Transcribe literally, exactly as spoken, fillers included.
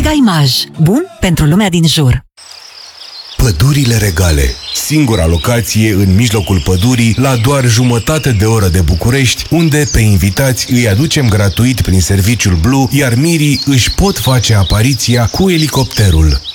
Mega Image. Bun pentru lumea din jur. Pădurile Regale. Singura locație în mijlocul pădurii, la doar jumătate de oră de București, unde pe invitați îi aducem gratuit prin serviciul Blue, iar mirii își pot face apariția cu elicopterul.